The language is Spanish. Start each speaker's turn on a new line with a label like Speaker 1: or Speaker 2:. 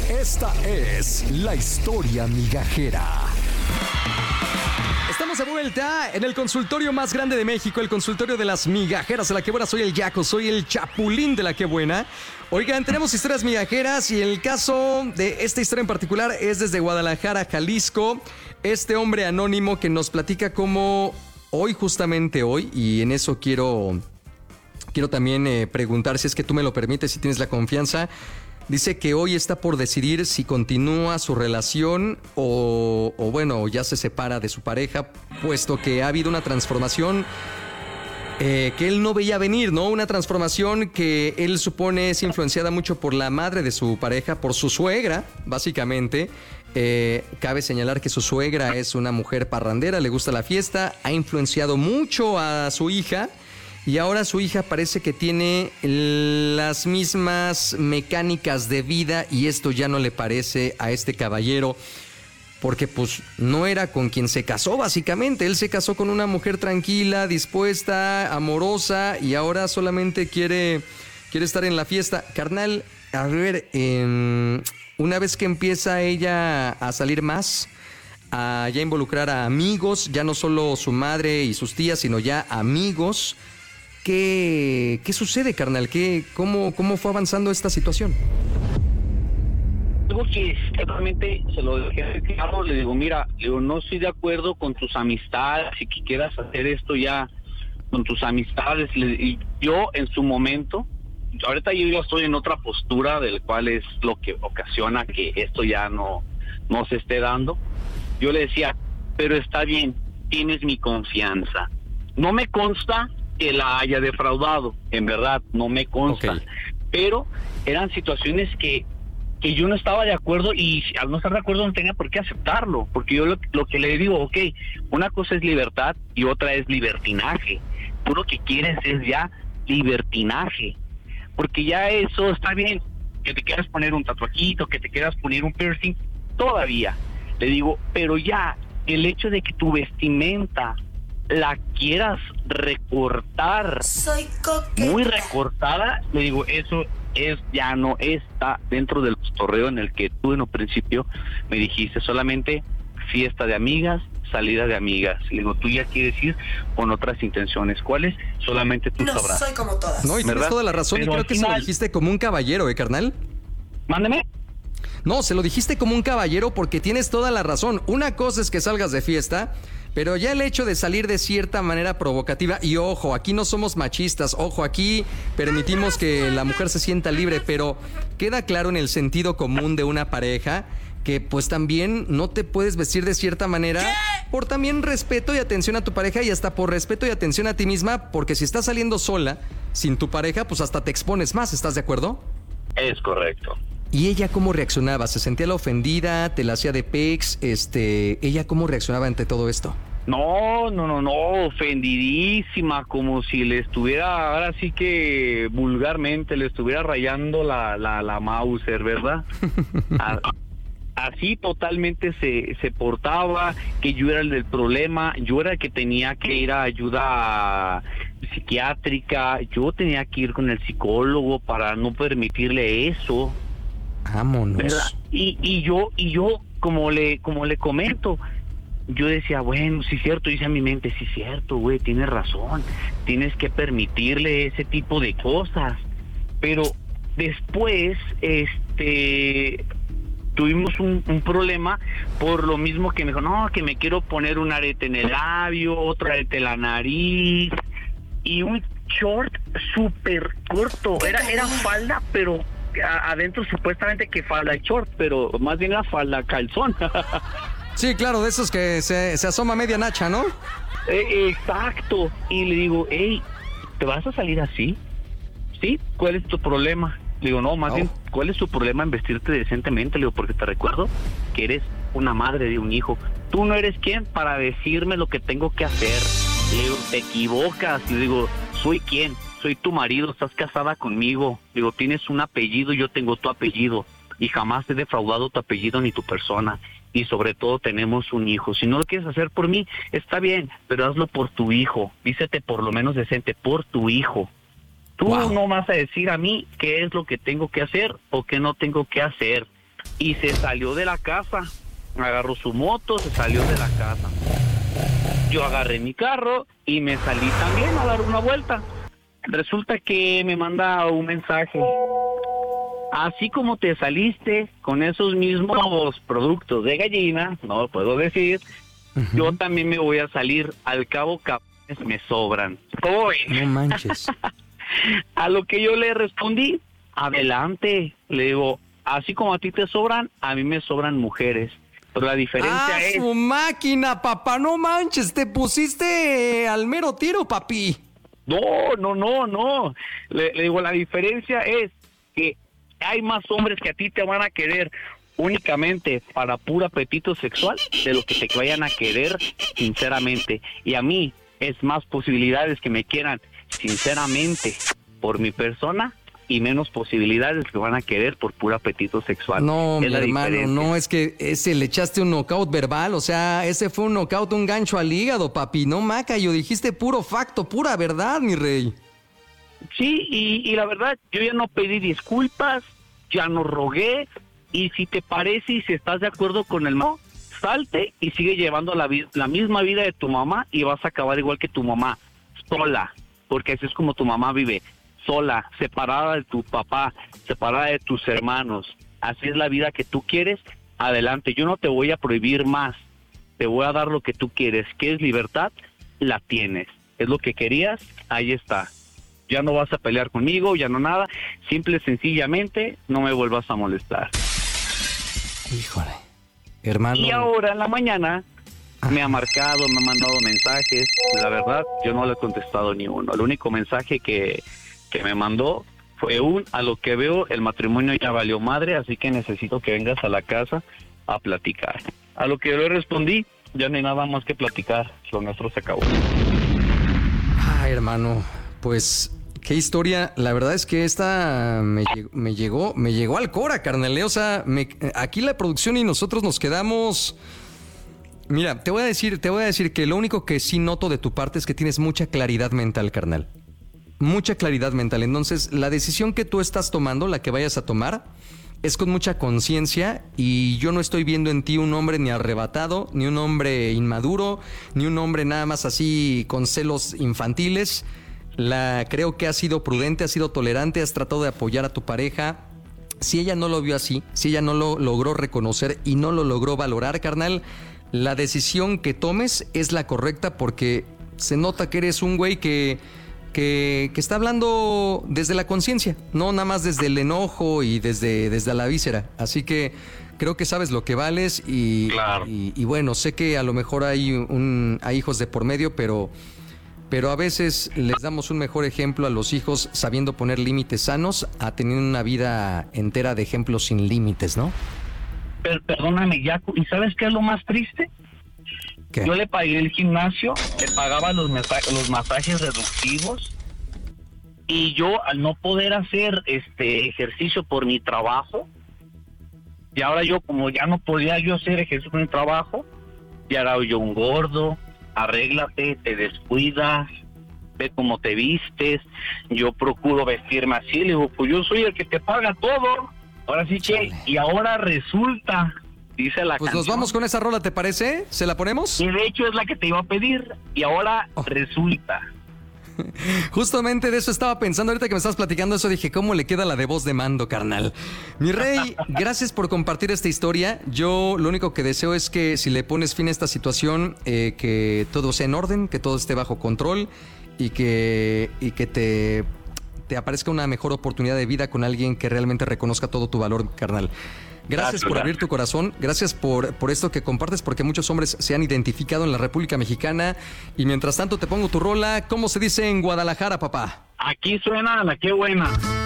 Speaker 1: Esta es la historia migajera.
Speaker 2: Estamos de vuelta en el consultorio más grande de México, el consultorio de las migajeras de La Qué Buena. Soy el Yaco, soy el Chapulín de La Qué Buena. Oigan, tenemos historias migajeras y el caso de esta historia en particular es desde Guadalajara, Jalisco. Este hombre anónimo que nos platica cómo hoy, justamente hoy, y en eso quiero también preguntar, si es que tú me lo permites, si tienes la confianza. Dice que hoy está por decidir si continúa su relación o bueno, ya se separa de su pareja, puesto que ha habido una transformación que él no veía venir, ¿no? Una transformación que él supone es influenciada mucho por la madre de su pareja, por su suegra, básicamente. Cabe señalar que su suegra es una mujer parrandera, le gusta la fiesta, ha influenciado mucho a su hija. Y ahora su hija parece que tiene las mismas mecánicas de vida y esto ya no le parece a este caballero, porque pues no era con quien se casó básicamente. Él se casó con una mujer tranquila, dispuesta, amorosa y ahora solamente quiere estar en la fiesta. Carnal, a ver, una vez que empieza ella a salir más, a ya involucrar a amigos, ya no solo su madre y sus tías, sino ya amigos. ¿Qué sucede, carnal? ¿Cómo fue avanzando esta situación?
Speaker 3: Algo que realmente se lo dejé claro, le digo, mira, no estoy de acuerdo con tus amistades y que quieras hacer esto ya con tus amistades. Y yo en su momento, ahorita yo ya estoy en otra postura, del cual es lo que ocasiona que esto ya no se esté dando. Yo le decía, pero está bien, tienes mi confianza. No me consta que la haya defraudado, en verdad, no me consta. Okay. Pero eran situaciones que yo no estaba de acuerdo y al no estar de acuerdo no tenía por qué aceptarlo, porque yo lo que le digo, ok, una cosa es libertad y otra es libertinaje. Tú lo que quieres es ya libertinaje, porque ya eso está bien, que te quieras poner un tatuajito, que te quieras poner un piercing, todavía, le digo, pero ya el hecho de que tu vestimenta la quieras recortar, muy recortada, le digo, eso ya no está dentro del cotorreo en el que tú en un principio me dijiste, solamente fiesta de amigas, salida de amigas. Le digo, tú ya quieres ir con otras intenciones. ¿Cuáles? Solamente tú sabrás.
Speaker 4: No soy como todas.
Speaker 2: No, y tienes toda la razón. Pero y creo que se lo dijiste como un caballero, carnal.
Speaker 3: Mándeme.
Speaker 2: No, se lo dijiste como un caballero porque tienes toda la razón. Una cosa es que salgas de fiesta, pero ya el hecho de salir de cierta manera provocativa, y ojo, aquí no somos machistas, ojo, aquí permitimos que la mujer se sienta libre, pero queda claro en el sentido común de una pareja que pues también no te puedes vestir de cierta manera por también respeto y atención a tu pareja y hasta por respeto y atención a ti misma, porque si estás saliendo sola, sin tu pareja, pues hasta te expones más, ¿estás de acuerdo?
Speaker 3: Es correcto.
Speaker 2: ¿Y ella cómo reaccionaba? ¿Se sentía la ofendida? ¿Te la hacía de pex? ¿Ella cómo reaccionaba ante todo esto?
Speaker 3: No, ofendidísima, como si le estuviera, ahora sí que vulgarmente, le estuviera rayando la Mauser, ¿verdad? Así totalmente se portaba, que yo era el del problema, yo era el que tenía que ir a ayuda psiquiátrica, yo tenía que ir con el psicólogo para no permitirle eso.
Speaker 2: Vámonos.
Speaker 3: ¿Verdad? Y yo como le comento, yo decía, bueno, sí es cierto, dice a mi mente, sí es cierto, güey, tienes razón, tienes que permitirle ese tipo de cosas. Pero después, tuvimos un problema por lo mismo que me dijo, no, que me quiero poner un arete en el labio, otro arete en la nariz, y un short súper corto, era falda, pero adentro supuestamente que falda y short, pero más bien era falda calzón.
Speaker 2: Sí, claro, de esos que se asoma media nacha, ¿no?
Speaker 3: Exacto. Y le digo, hey, ¿te vas a salir así? ¿Sí? ¿Cuál es tu problema? Le digo, no, más bien, ¿cuál es tu problema en vestirte decentemente? Le digo, porque te recuerdo que eres una madre de un hijo. Tú no eres quien para decirme lo que tengo que hacer. Le digo, te equivocas. Le digo, ¿soy quién? Soy tu marido, estás casada conmigo. Le digo, tienes un apellido, yo tengo tu apellido. Y jamás he defraudado tu apellido ni tu persona. Y sobre todo tenemos un hijo. Si no lo quieres hacer por mí, está bien, pero hazlo por tu hijo. Vístete por lo menos decente, por tu hijo. Tú no vas a decir a mí qué es lo que tengo que hacer o qué no tengo que hacer. y se salió de la casa. Agarró su moto, se salió de la casa. Yo agarré mi carro y me salí también a dar una vuelta. Resulta que me manda un mensaje. Así como te saliste con esos mismos productos de gallina, no lo puedo decir, yo también me voy a salir. Al cabo, cabrones me sobran. ¡Uy!
Speaker 2: No manches.
Speaker 3: A lo que yo le respondí, adelante. Le digo, así como a ti te sobran, a mí me sobran mujeres. Pero la diferencia es...
Speaker 2: ¡su máquina, papá! ¡No manches! Te pusiste al mero tiro, papi.
Speaker 3: No. Le digo, la diferencia es que hay más hombres que a ti te van a querer únicamente para puro apetito sexual de lo que te vayan a querer sinceramente. Y a mí es más posibilidades que me quieran sinceramente por mi persona y menos posibilidades que van a querer por puro apetito sexual.
Speaker 2: No, mi hermano,
Speaker 3: diferencia.
Speaker 2: no, es que ese le echaste un knockout verbal, o sea, ese fue un knockout, un gancho al hígado, papi, no macayo, dijiste puro facto, pura verdad, mi rey.
Speaker 3: Sí, y la verdad, yo ya no pedí disculpas, ya no rogué, y si te parece y si estás de acuerdo con el no, salte y sigue llevando la misma vida de tu mamá y vas a acabar igual que tu mamá, sola, porque así es como tu mamá vive, sola, separada de tu papá, separada de tus hermanos. Así es la vida que tú quieres, adelante. Yo no te voy a prohibir más, te voy a dar lo que tú quieres, que es libertad, la tienes. Es lo que querías, ahí está. Ya no vas a pelear conmigo, ya no nada, simple sencillamente no me vuelvas a molestar.
Speaker 2: Híjole, hermano.
Speaker 3: Y ahora en la mañana me ha marcado, me ha mandado mensajes, la verdad yo no le he contestado ni uno. El único mensaje que me mandó fue a lo que veo el matrimonio ya valió madre, así que necesito que vengas a la casa a platicar. A lo que yo le respondí, ya no hay nada más que platicar, lo nuestro se acabó.
Speaker 2: Ay, hermano, pues qué historia. La verdad es que esta me llegó al cora, carnal. O sea, aquí la producción y nosotros nos quedamos. Mira, te voy a decir que lo único que sí noto de tu parte es que tienes mucha claridad mental, carnal. Mucha claridad mental. Entonces, la decisión que tú estás tomando, la que vayas a tomar, es con mucha conciencia y yo no estoy viendo en ti un hombre ni arrebatado, ni un hombre inmaduro, ni un hombre nada más así con celos infantiles. Creo que has sido prudente, has sido tolerante, has tratado de apoyar a tu pareja. Si ella no lo vio así, si ella no lo logró reconocer y no lo logró valorar, carnal, la decisión que tomes es la correcta porque se nota que eres un güey que está hablando desde la conciencia, no nada más desde el enojo y desde la víscera. Así que creo que sabes lo que vales y,
Speaker 3: claro.
Speaker 2: y bueno, sé que a lo mejor hay hijos de por medio, pero a veces les damos un mejor ejemplo a los hijos sabiendo poner límites sanos a tener una vida entera de ejemplos sin límites, ¿no?
Speaker 3: Perdóname, Yaco, ¿y sabes qué es lo más triste?
Speaker 2: ¿Qué?
Speaker 3: Yo le pagué el gimnasio, le pagaba los masajes reductivos y yo al no poder hacer ejercicio por mi trabajo, y ahora yo como ya no podía yo hacer ejercicio por mi trabajo, ya era yo un gordo, arréglate, te descuidas, ve cómo te vistes, yo procuro vestirme así, le digo, pues yo soy el que te paga todo, ahora sí que, y ahora resulta... Dice la
Speaker 2: pues
Speaker 3: canción.
Speaker 2: nos vamos con esa rola, ¿te parece? ¿Se la ponemos?
Speaker 3: Y de hecho es la que te iba a pedir. Y ahora resulta.
Speaker 2: Justamente de eso estaba pensando. Ahorita que me estabas platicando eso, dije, ¿cómo le queda la de voz de mando, carnal? Mi rey, gracias por compartir esta historia. Yo lo único que deseo es que si le pones fin a esta situación, que todo sea en orden, que todo esté bajo control y que te aparezca una mejor oportunidad de vida con alguien que realmente reconozca todo tu valor, carnal. Gracias por abrir tu corazón, gracias por esto que compartes, porque muchos hombres se han identificado en la República Mexicana. Y mientras tanto te pongo tu rola. ¿Cómo se dice en Guadalajara, papá?
Speaker 3: Aquí suena la que buena.